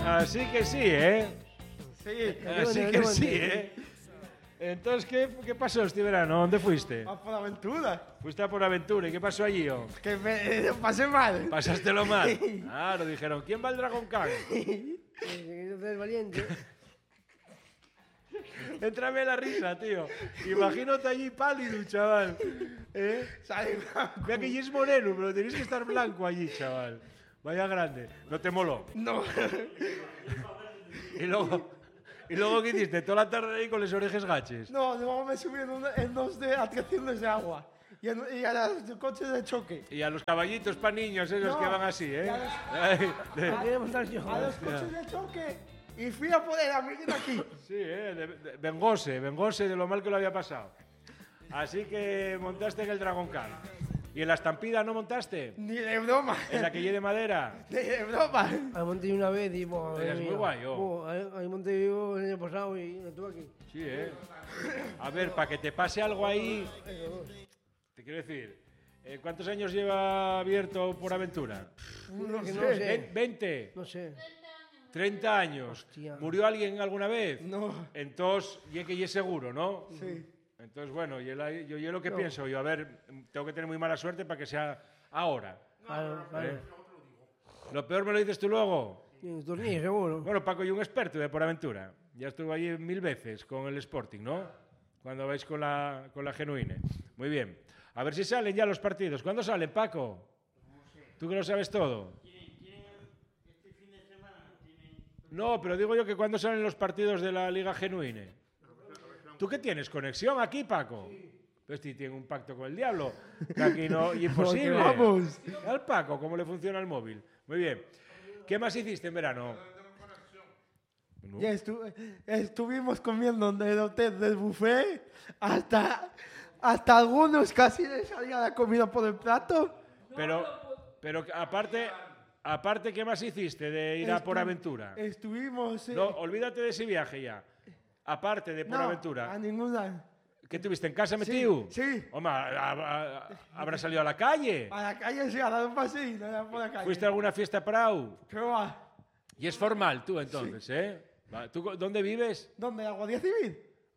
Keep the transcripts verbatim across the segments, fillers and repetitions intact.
Así que sí, ¿eh? Sí. Así que sí, ¿eh? Entonces, ¿qué, qué pasó este verano? ¿Dónde fuiste? A por aventura. Fuiste a por aventura. ¿Y qué pasó allí, oh? Que me lo pasé mal. Pasástelo mal. Claro, dijeron, ¿quién va al Dragon Khan? Es valiente. Entrame la risa, tío. Imagínate allí pálido, chaval. ¿Eh? Sale blanco. Mira que allí es moreno, pero tenéis que estar blanco allí, chaval. Vaya grande. ¿No te moló? No. Y luego... ¿Y luego qué hiciste? Toda la tarde ahí con las orejas gaches. No, luego me subí en, un, en dos de atracciones de agua. Y, en, y a los coches de choque. Y a los caballitos para niños, esos No, que van así, ¿eh? y a los- Ay, de- ¿Qué quiere montar yo? A los coches de choque. Y fui a poner a miren aquí. Sí, ¿eh? De- de- vengóse, vengóse de lo mal que lo había pasado. Así que montaste en el Dragon Khan. ¿Y en la estampida no montaste? Ni de broma. ¿En la que lleve de madera? Ni de broma. Ahí monté yo una vez y... Buah, Eres madre muy mía. guay, oh. Buah, ahí, ahí monté yo el año pasado y estuve aquí. Sí, ¿eh? A ver, para que te pase algo ahí... Te quiero decir, eh, ¿cuántos años lleva abierto por aventura? No, que no sé. sé. Ve- ¿veinte? No sé. ¿treinta años? Hostia. ¿Murió alguien alguna vez? No. Entonces, y que y es seguro, ¿no? Sí. Entonces, bueno, yo, la- yo, yo lo que pienso, yo, a ver, tengo que tener muy mala suerte para que sea ahora. Claro, claro. ¿eh? Lo peor me lo dices tú luego. Y un tornillo, seguro. Bueno, Paco, yo un experto de por aventura. Ya estuve allí mil veces con el Sporting, ¿no? Cuando vais con la, con la Genuine. Muy bien. A ver si salen ya los partidos. ¿Cuándo salen, Paco? Tú que lo sabes todo. No, pero digo yo que cuándo salen los partidos de la Liga Genuine. ¿Tú qué tienes? ¿Conexión aquí, Paco? Pues este tiene un pacto con el diablo. Que aquí no... Y imposible. Vamos. Al Paco, ¿cómo le funciona el móvil? Muy bien. ¿Qué más hiciste en verano? No. Ya estu- estuvimos comiendo en el hotel del buffet hasta, hasta algunos casi les salía la comida por el plato. Pero, pero aparte, aparte, ¿qué más hiciste de ir a por Estu- aventura? Estuvimos... eh, No, olvídate de ese viaje ya. Aparte de por no, aventura. a ninguna. ¿Qué tuviste en casa metido? sí. Hombre, a- a- a- ¿habrás salido a la calle? A la calle sí, a dar un paseo, no era por la calle. ¿Fuiste a alguna fiesta Prau? Pero va, Y es formal tú entonces, ¿eh? Va, ¿Tú co- dónde vives? ¿dónde? ¿La Guardia Civil?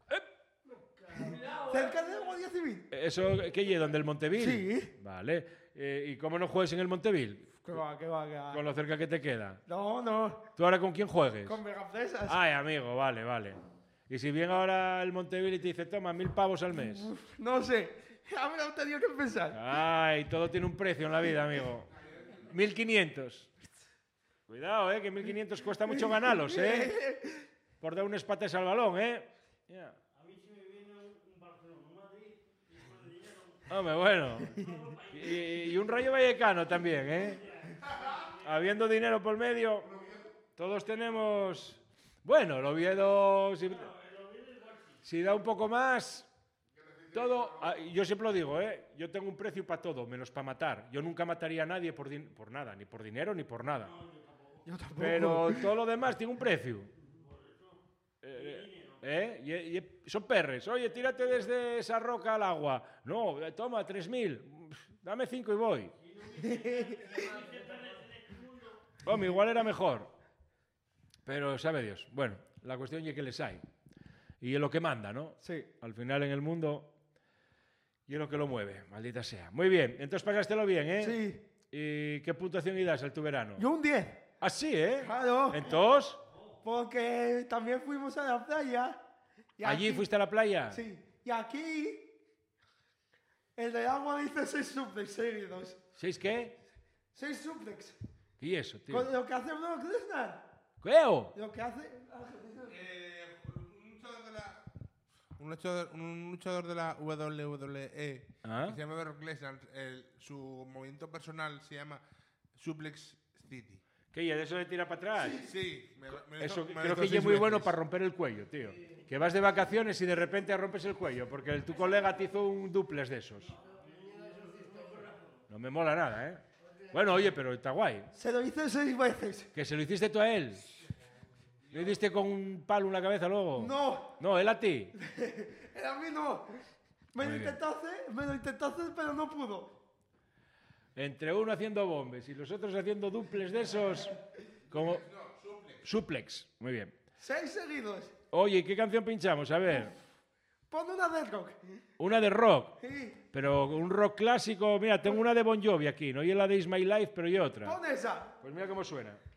¿Cerca de la Guardia Civil? ¿Eso qué lleva? ¿Dónde el Montevil? Sí. Vale. Eh, ¿Y cómo no juegues en el Montevil? Que va, que va, que va. Con lo cerca que te queda. No, no, ¿Tú ahora con quién juegues? con megapresas. Ay, amigo, vale, vale. Y si viene ahora el Montevil y te dice, toma, mil pavos al mes. Uf, no sé, ahora he tenido que pensar. Ay, todo tiene un precio en la vida, amigo. mil quinientos. Cuidado, eh, que mil quinientos cuesta mucho ganarlos, eh. Por dar unas patas al balón, eh. Ya. Hombre, bueno. Y, y un Rayo Vallecano también, ¿eh? Habiendo dinero por medio, todos tenemos... Bueno, el Oviedo, si, si da un poco más, todo... ah, Yo siempre lo digo, ¿eh? Yo tengo un precio para todo, menos para matar. Yo nunca mataría a nadie por, din- por nada, ni por dinero ni por nada. Yo tampoco. Pero todo lo demás tiene un precio. Eh, ¿eh? Y, y son perres. Oye, tírate desde esa roca al agua. No, eh, toma, tres mil. Dame cinco y voy. Hombre, igual era mejor. Pero sabe Dios. Bueno, la cuestión es que les hay. Y es lo que manda, ¿no? Sí. Al final en el mundo y es lo que lo mueve, maldita sea. Muy bien, entonces pasástelo bien, ¿eh? Sí. ¿Y qué puntuación y das al tu verano? Yo un diez. Ah, sí, ¿eh? Claro. Entonces, Porque también fuimos a la playa. y ¿allí aquí- fuiste a la playa? Sí. Y aquí, el de agua dice seis suplex seguidos. ¿Seis qué? Seis suplex. ¿Y eso, tío? Con lo que hace Brock Lesnar. ¿Qué? oh? Lo que hace... Eh, un luchador de la. Un luchador, un luchador de la W W E Ah. que se llama Brock Lesnar, el- su movimiento personal se llama Suplex City. ¿Qué? ¿Y de eso de tirar para atrás? Sí, me, me Eso hizo- me creo hizo que seis es muy bueno veces. para romper el cuello, tío. Que vas de vacaciones y de repente rompes el cuello, porque el- tu colega te hizo un duplex de esos. No me mola nada, ¿eh? Bueno, oye, pero está guay. Se lo hice seis veces. ¿Que se lo hiciste tú a él? ¿Le diste con un palo en la cabeza luego? No, No, él a ti. él a mí no. Me lo Muy bien. intentó hacer, me lo intentó hacer, pero no pudo. Entre uno haciendo bombes y los otros haciendo duples de esos. Como... Suplex. Muy bien. Seis seguidos. Oye, ¿qué canción pinchamos? A ver. Pon una de rock. Una de rock. Sí. Pero un rock clásico. Mira, tengo una de Bon Jovi aquí. No y la de Is My Life, pero y otra. Pon esa. Pues mira cómo suena.